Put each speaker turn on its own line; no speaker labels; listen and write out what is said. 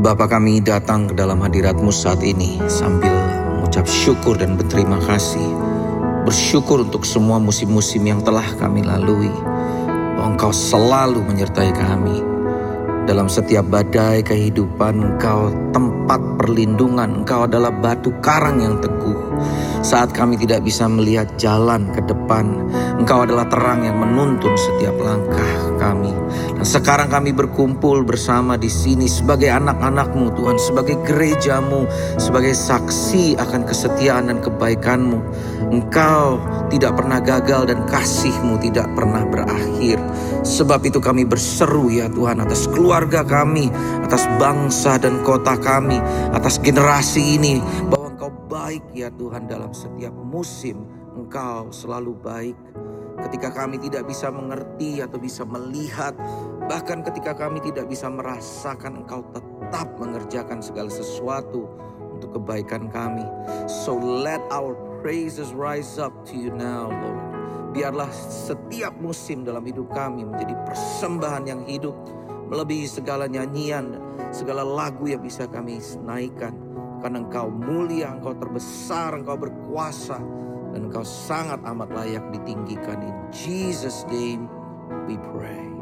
Bapa, kami datang ke dalam hadirat-Mu saat ini sambil mengucap syukur dan berterima kasih. Bersyukur untuk semua musim-musim yang telah kami lalui, bahwa Engkau selalu menyertai kami. Dalam setiap badai kehidupan, Engkau tempat perlindungan. Engkau adalah batu karang yang teguh. Saat kami tidak bisa melihat jalan ke depan, Engkau adalah terang yang menuntun setiap langkah kami. Dan sekarang kami berkumpul bersama di sini sebagai anak-anak-Mu, Tuhan, sebagai gereja-Mu, sebagai saksi akan kesetiaan dan kebaikan-Mu. Engkau tidak pernah gagal dan kasih-Mu tidak pernah berakhir. Sebab itu kami berseru, ya Tuhan, atas keluarga kami, atas bangsa dan kota kami, atas generasi ini, bahwa Engkau baik, ya Tuhan, dalam setiap musim. Engkau selalu baik. Ketika kami tidak bisa mengerti atau bisa melihat, bahkan ketika kami tidak bisa merasakan, Engkau tetap mengerjakan segala sesuatu untuk kebaikan kami. So let our praises rise up to you now, Lord. Biarlah setiap musim dalam hidup kami menjadi persembahan yang hidup, melebihi segala nyanyian, segala lagu yang bisa kami naikkan. Karena Engkau mulia, Engkau terbesar, Engkau berkuasa, dan Engkau sangat amat layak ditinggikan. In Jesus' name we pray.